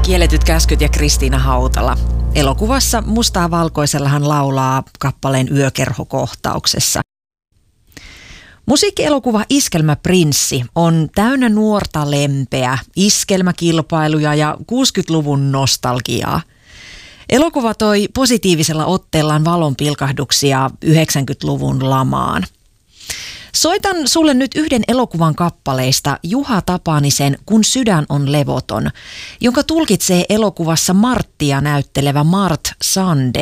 Kielletyt käskyt ja Kristiina Hautala. Elokuvassa Mustaa valkoisella hän laulaa kappaleen Yökerhokohtauksessa. Musiikkielokuva Iskelmäprinssi on täynnä nuorta lempeä, iskelmäkilpailuja ja 60-luvun nostalgiaa. Elokuva toi positiivisella otteellaan valonpilkahduksia 90-luvun lamaan. Soitan sulle nyt yhden elokuvan kappaleista Juha Tapanisen Kun sydän on levoton, jonka tulkitsee elokuvassa Marttia näyttelevä Mart Sande.